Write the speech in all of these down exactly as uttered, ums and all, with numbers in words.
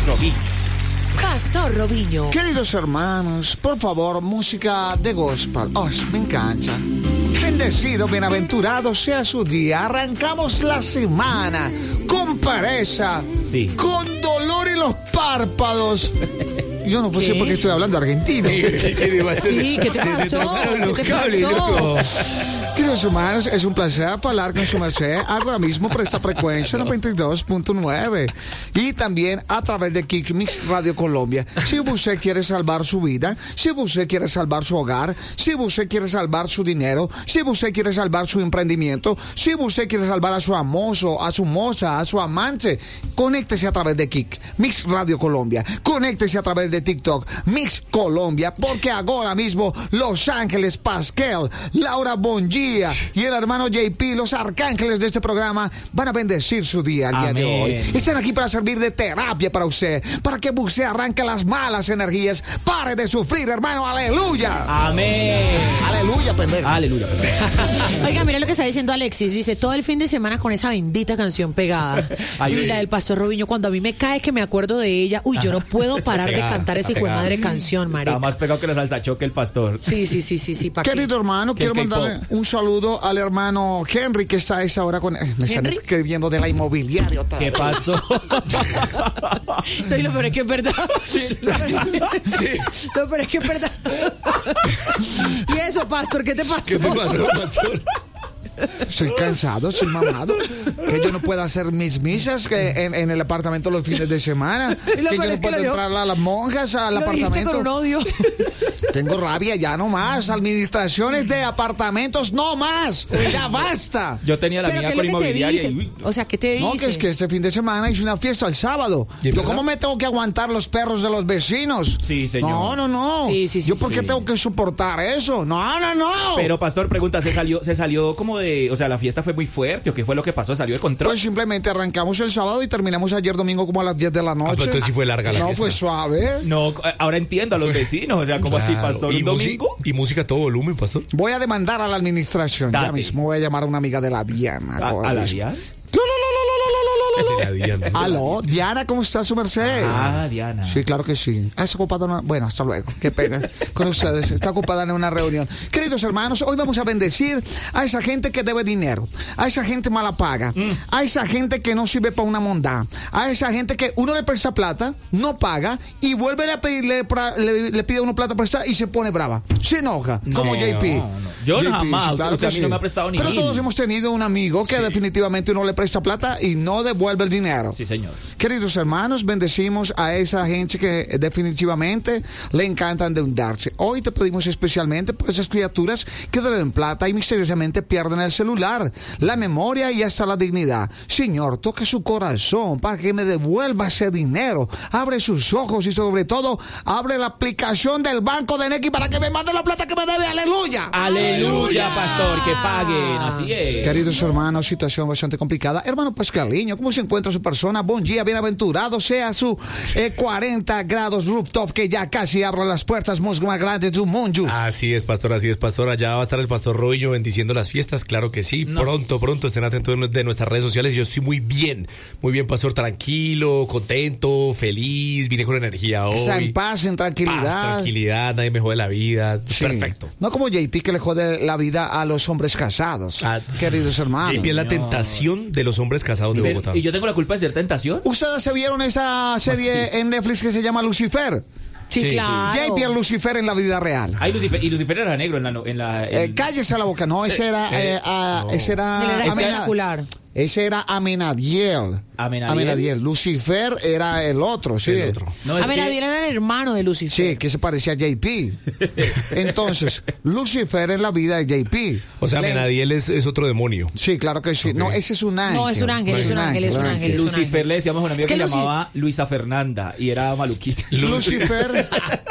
Robinho. Pastor Robinho. Queridos hermanos, por favor, música de gospel. Oh, me encanta. Bendecido, bienaventurado sea su día. Arrancamos la semana con pereza, sí. con dolor en los párpados. Yo no sé por qué estoy hablando argentino. Sí, ¿qué te pasó? ¿Qué te pasó? Queridos hermanos, es un placer hablar con su merced ahora mismo por esta frecuencia noventa y dos punto nueve y también a través de Kick Mix Radio Colombia. Si usted quiere salvar su vida, si usted quiere salvar su hogar, si usted quiere salvar su dinero, si usted quiere salvar su emprendimiento, si usted quiere salvar a su amoso, a su moza, a su amante, conéctese a través de Kick Mix Radio Colombia. Conéctese a través de TikTok Mix Colombia, porque ahora mismo Los Ángeles Pascal, Laura Bongi y el hermano J P, los arcángeles de este programa, van a bendecir su día el día Amén. de hoy. Están aquí para servir de terapia para usted, para que usted arranque las malas energías, pare de sufrir, hermano. Aleluya. Amén. Aleluya, pendejo. Aleluya, pendejo. Oiga, mira lo que está diciendo Alexis. Dice, todo el fin de semana con esa bendita canción pegada. Ay, Sí, sí. la del Pastor Robinho. Cuando a mí me cae que me acuerdo de ella, uy, yo no puedo parar pegada, de cantar esa está hijo de pegada. madre canción, Está marica. más pegado que la salsa choque el pastor. Sí, sí, sí, sí, sí. ¿pa' qué? Querido hermano, ¿Qué- quiero qué mandarle pop? un saludo al hermano Henry, que está a esa hora con... eh, me están ¿Henry? escribiendo de la inmobiliaria otra ¿Qué vez. pasó? No, y lo peor es que es verdad. Lo peor es que es verdad. Y eso, Pastor, ¿qué te pasó? ¿Qué te pasó, pastor? Soy cansado, soy mamado. Que yo no puedo hacer mis misas que en, en el apartamento los fines de semana. Y lo Que yo peor no es que puedo lo dijo- entrar a las monjas al Lo dijiste apartamento. con un odio. Tengo rabia, ya no más. Administraciones de apartamentos, no más. Ya basta. Yo tenía la Pero mía ¿qué es con lo que te inmobiliaria dice? y uy, O sea, ¿qué te dice? No, que es que este fin de semana hice una fiesta el sábado. ¿Y es Yo, verdad? ¿cómo me tengo que aguantar los perros de los vecinos? Sí, señor. No, no, no. Sí, sí, sí, Yo, sí, ¿por qué sí. tengo que soportar eso? No, no, no. Pero pastor, pregunta, ¿se salió, se salió como de, o sea, la fiesta fue muy fuerte o qué fue lo que pasó? ¿Salió de control? Pues simplemente arrancamos el sábado y terminamos ayer domingo como a las diez de la noche. Ah, pues entonces sí fue larga la No, fiesta. pues suave. No, ahora entiendo a los vecinos, o sea, ¿cómo así Claro. pasó ¿Y un musi- domingo? Y música a todo volumen, pastor. Voy a demandar a la administración. Ya Date. mismo voy a llamar a una amiga de la Diana. ¿A, por a la esto. Diana? La Diana. Aló, Diana, ¿cómo está su merced? Ah, Diana. Sí, claro que sí. Ah, está ocupada en una... Bueno, hasta luego. Qué pena con ustedes. Está ocupada en una reunión. Queridos hermanos, hoy vamos a bendecir a esa gente que debe dinero, a esa gente mala paga, Mm. a esa gente que no sirve para una mondá, a esa gente que uno le presta plata, no paga y vuelve a pedirle, pra- le, le pide a uno plata prestada y se pone brava. Se enoja, como No, J P. no. Yo J P, jamás. sí, claro Usted a que mí no sí. me ha prestado ni Pero mil. todos hemos tenido un amigo que definitivamente uno le presta plata y no devuelve el dinero. Sí, señor. Queridos hermanos, bendecimos a esa gente que definitivamente le encanta endeudarse. Hoy te pedimos especialmente por esas criaturas que deben plata y misteriosamente pierden el celular, la memoria y hasta la dignidad. Señor, toca su corazón para que me devuelva ese dinero. Abre sus ojos y sobre todo, abre la aplicación del banco de Nequi para que me mande la plata que me debe. ¡Aleluya! Aleluya, pastor, que paguen, así es. Queridos hermanos, situación bastante complicada. Hermano Pascaliño, ¿cómo se encuentra su persona? Buen día, bienaventurado sea su eh, cuarenta grados rooftop que ya casi abre las puertas más grandes del mundo. Así es, pastor, así es, pastor. Allá va a estar el pastor Robinho bendiciendo las fiestas, claro que sí. Pronto, pronto estén atentos de nuestras redes sociales. Yo estoy muy bien, muy bien, pastor, tranquilo, contento, feliz, vine con energía hoy. Está en paz, en tranquilidad. Paz, tranquilidad, nadie me jode la vida. Sí. Perfecto. No como J P que le jode la vida a los hombres casados. Ah, queridos hermanos. J P es la señor. tentación de los hombres casados de Pero- Bogotá. ¿Y yo tengo la culpa de ser tentación? ¿Ustedes se vieron esa serie en Netflix que se llama Lucifer? Sí, Sí, claro. J P es Lucifer en la vida real. Ay, Lucifer, y Lucifer era negro en la... no- En la en- Eh, cállese la boca, no, ese era, eh, ah, ese era, Él era Amena- espectacular. ese era Amenadiel. Amenadiel. Lucifer era el otro, sí. El otro. No, es A ver, que- Adiel era el hermano de Lucifer. Sí, que se parecía a J P. Entonces, Lucifer en la vida de J P. O sea, Le- Menadiel es, es otro demonio. Sí, claro que sí. No, ese es un ángel. No, es un ángel, es un ángel, es un ángel. es un Lucifer ángel. le decíamos a una amiga Es que que, se Luci- llamaba Luisa Fernanda y era maluquita. Lucifer.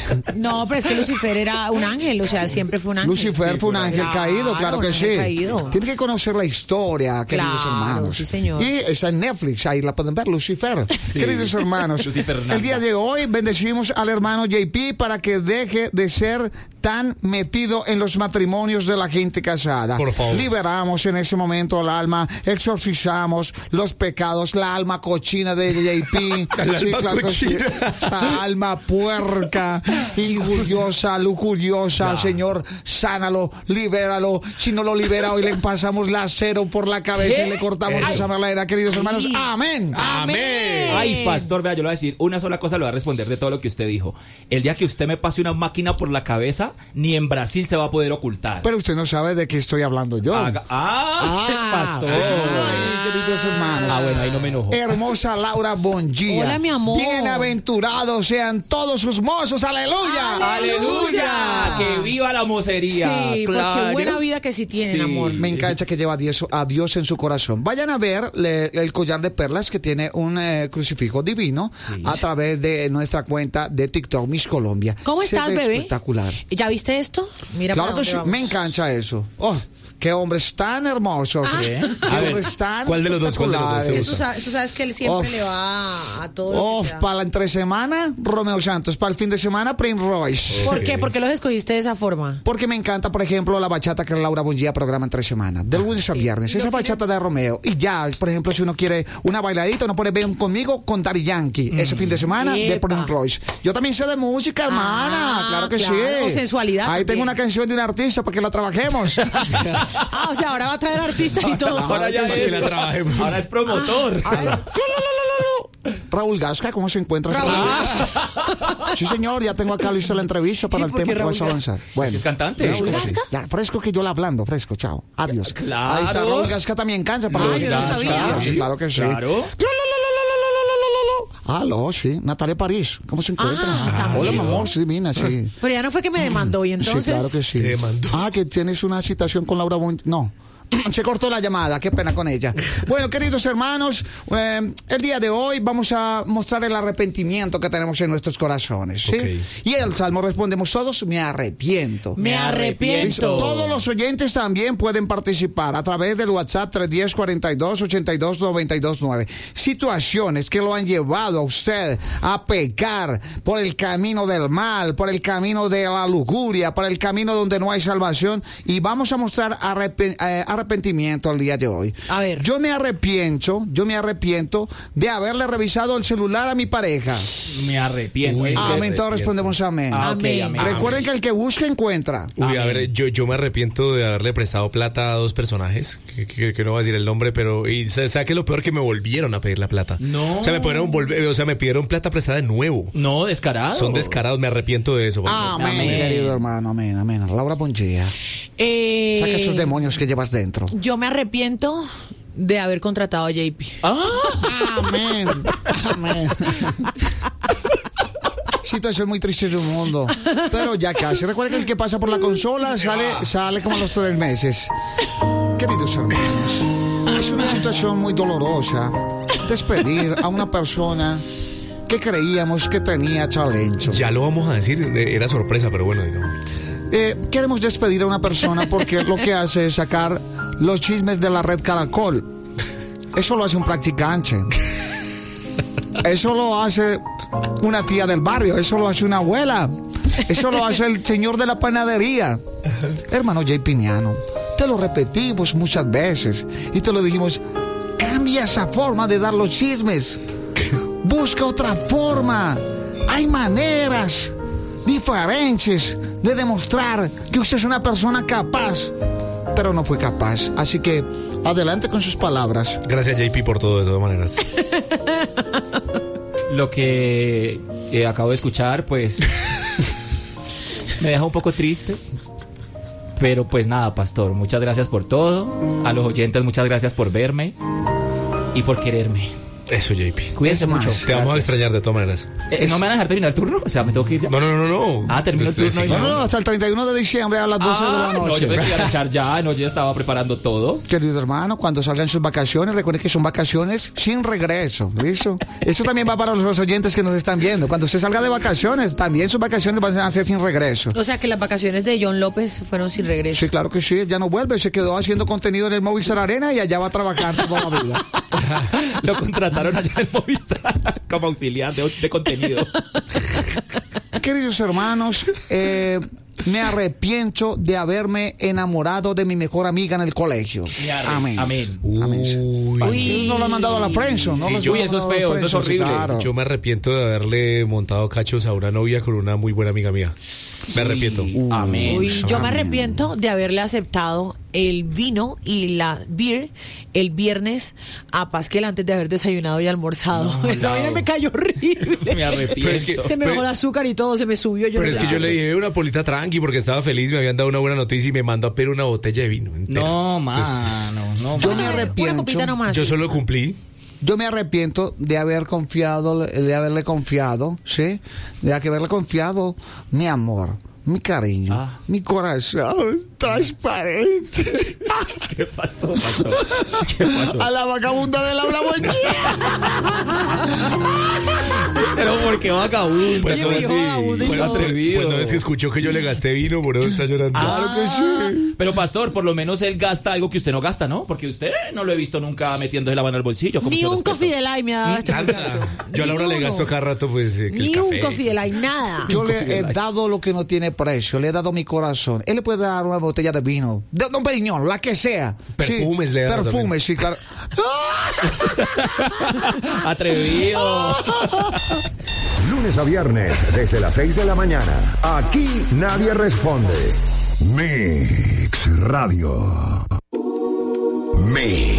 No, pero es que Lucifer era un ángel, o sea, siempre fue un ángel. Lucifer Sí, fue un ángel claro, caído, claro que un sí. ángel caído. Tiene que conocer la historia, queridos Claro, hermanos. sí, señor. Y está en Netflix, ahí la pueden ver, Lucifer. Sí. Queridos hermanos, Lucifer el Nanda. día de hoy bendecimos al hermano J P para que deje de ser tan metido en los matrimonios de la gente casada. Por favor. Liberamos en ese momento el alma, exorcizamos los pecados, la alma cochina de J P. La Sí, alma claro que sí. cochina. Esa alma puerca, injuriosa, lujuriosa, Señor, sánalo, libéralo. Si no lo libera hoy le pasamos la acero por la cabeza ¿Qué? y le cortamos Ay. esa malera, queridos hermanos. Amén. Amén. Ay, pastor, vea, yo le voy a decir una sola cosa, le voy a responder de todo lo que usted dijo. El día que usted me pase una máquina por la cabeza, ni en Brasil se va a poder ocultar. Pero usted no sabe de qué estoy hablando yo. Haga- ah, pastor. Ay, queridos hermanos. Ah, bueno, ahí no me enojo. Hermosa Laura Bongia. Hola, mi amor. Bienaventurados sean todos sus mozos. Aleluya. ¡Aleluya! ¡Que viva la mocería! Sí, Claro. porque buena vida que sí tienen, Sí. amor. Me encanta que lleva a Dios, a Dios en su corazón. Vayan a ver le- el collar de perlas que tiene un eh, crucifijo divino Sí. a través de nuestra cuenta de TikTok Miss Colombia. ¿Cómo Se estás, ve bebé? Espectacular. ¿Ya viste esto? Mira Claro para que sí, dónde me vamos. encanta eso. Oh, qué hombres tan hermosos. ¿eh? Qué A ver, hombres tan ¿cuál de los dos, cuál de los dos te espectaculares. Tú sabes, tú sabes que él siempre Uf. le va a todo lo Oh, que sea. para la entre semana, Romeo Santos. Para el fin de semana, Prince Royce. ¿Por qué? ¿Por qué los escogiste de esa forma? Porque me encanta, por ejemplo, la bachata que Laura Bongia programa entre semana, del lunes a viernes. Esa bachata de Romeo. Y ya, por ejemplo, si uno quiere una bailadita, uno pone Ven conmigo con Daddy Yankee. Ese fin de semana de Epa. Prince Royce. Yo también sé de música, hermana. Ah, claro que claro, sí. sensualidad Ahí también. tengo una canción de un artista para que la trabajemos. Ah, o sea, ahora va a traer artistas y todo. Ahora ya Para que es, la trabajemos. ahora es promotor. A ver. Raúl Gasca, ¿cómo se encuentra? Raúl. Sí, señor, ya tengo acá listo la entrevista para ¿Y el por qué tema que Raúl vas a avanzar. Bueno, ¿Es cantante? fresco, ¿Raúl sí. Gasca? Ya, fresco que yo la hablando, fresco, chao. Adiós. Claro. Ahí está Raúl Gasca también cansa para Ah, los yo no Gasca. sabía. Sí, claro que sí. Claro. Aló, sí, Natalia París, ¿cómo se encuentra? Ah, también. Hola, mi amor, sí, divina, sí. Pero ya no fue que me demandó y entonces. Sí, claro que sí. Te demandó. Ah, que tienes una citación con Laura Bon... No. Se cortó la llamada, qué pena con ella. Bueno, queridos hermanos, eh, el día de hoy vamos a mostrar el arrepentimiento que tenemos en nuestros corazones, ¿sí? Ok. Y el salmo respondemos todos, me arrepiento. Me arrepiento. Listo. Todos los oyentes también pueden participar a través del WhatsApp tres uno cero, cuarenta y dos, ochenta y dos, noventa y dos nueve. Situaciones que lo han llevado a usted a pecar por el camino del mal, por el camino de la lujuria, por el camino donde no hay salvación. Y vamos a mostrar arrepen- eh, arrepentimiento el día de hoy. A ver. Yo me arrepiento, yo me arrepiento de haberle revisado el celular a mi pareja. Me arrepiento. Uy, ¿eh? me Amén, todos arrepiento. respondemos amén. Ah, ok, Amén. amén. Recuerden que el que busca encuentra. Uy, a Amén. ver, yo, yo me arrepiento de haberle prestado plata a dos personajes, que, que- que no voy a decir el nombre, pero y sa- ¿sabe qué es lo peor? Que me volvieron a pedir la plata. No. O sea, me pudieron volver, o sea, me pidieron plata prestada de nuevo. No, descarado. Son descarados, me arrepiento de eso. por favor. Amén, Amén. querido hermano, amén, amén. Laura Bongia, Eh, saca esos demonios que llevas dentro. Yo me arrepiento de haber contratado a J P. Ah, Amén, amén. Situación muy triste del mundo, pero ya casi. Recuerden que el que pasa por la consola sale, sale como a los tres meses. Queridos hermanos, es una situación muy dolorosa despedir a una persona que creíamos que tenía talento. Ya lo vamos a decir, eh, era sorpresa, pero bueno, digamos. Eh, queremos despedir a una persona porque lo que hace es sacar los chismes de la red Caracol. Eso lo hace un practicante. Eso lo hace una tía del barrio. Eso lo hace una abuela. Eso lo hace el señor de la panadería. Hermano Jay Piñano, te lo repetimos muchas veces y te lo dijimos. Cambia esa forma de dar los chismes. Busca otra forma. Hay maneras diferentes de demostrar que usted es una persona capaz, pero no fue capaz. Así que adelante con sus palabras. Gracias, J P, por todo, de todas maneras. lo que eh, acabo de escuchar, pues me deja un poco triste. Pero pues nada, pastor, muchas gracias por todo. A los oyentes, muchas gracias por verme y por quererme. Eso, J P. Cuídense Es más, mucho. Te vamos a Gracias. extrañar de todas maneras. Eh, ¿No me van a dejar terminar el turno? O sea, me tengo que ir ya. No, no, no, no. Ah, terminó el turno Sí, y No, no, no, hasta el treinta y uno de diciembre a las doce de la Ah, no, noche. yo me quería echar ya, no, yo ya estaba preparando todo. Querido hermano, cuando salgan sus vacaciones, recuerden que son vacaciones sin regreso, ¿listo? Eso también va para los oyentes que nos están viendo. Cuando usted salga de vacaciones, también sus vacaciones van a ser sin regreso. O sea que las vacaciones de John López fueron sin regreso. Sí, claro que sí, ya no vuelve, se quedó haciendo contenido en el Movistar Arena y allá va a trabajar toda la vida. Lo contrataron allá en Movistar como auxiliar de, de contenido. Queridos hermanos, eh, me arrepiento de haberme enamorado de mi mejor amiga en el colegio. Amén. Amén. Uy. Uy, no lo han mandado a la friendzone, ¿no? Sí, Lo yo- han uy, eso es mandado a la feo, eso es friendzone, sí, horrible. claro. Yo me arrepiento de haberle montado cachos a una novia con una muy buena amiga mía. Me arrepiento. Amén. Uy, yo me Amén. arrepiento de haberle aceptado el vino y la beer el viernes a Pasquel antes de haber desayunado y almorzado. No, Esa no. vaina me cayó horrible. Me arrepiento. Pero es que- Se me pero- bajó el azúcar y todo, se me subió. Yo Pero no es sé. que yo le dije una polita tranqui porque estaba feliz, me habían dado una buena noticia y me mandó a pedir una botella de vino entera. No, Entonces, mano, no, Yo mano. me arrepiento. Una copita nomás. yo solo cumplí. Yo me arrepiento de haber confiado, de haberle confiado, ¿sí? De haberle confiado mi amor, mi cariño, Ah. mi corazón transparente ¿Qué pasó, pasó? ¿Qué pasó? a la vagabunda de Laura Bonilla. Pero ¿por qué vagabundo? Pues Oye, no, mi hijo sí. vagabundo y Pues, todo. atrevido. Pues no es que escuchó que yo le gasté vino, por eso está llorando. Claro que sí. Pero pastor, por lo menos él gasta algo que usted no gasta, ¿no? Porque usted no lo he visto nunca metiéndose la mano al bolsillo. con Ni mucho un respeto. Coffee Delight me ha dado este muchacho. Nada. Yo a Ni Laura le uno. gasto cada rato, pues, eh, que el Ni un café. Coffee Delight, nada. Yo le he dado lo que no tiene precio, le he dado mi corazón. Él le puede dar una botella de vino, de Don Periñón, la que sea. Perfumes sí, le he dado Perfumes, sí, claro. Atrevido. Lunes a viernes, desde las seis de la mañana. Aquí nadie responde. Mix Radio. Mix.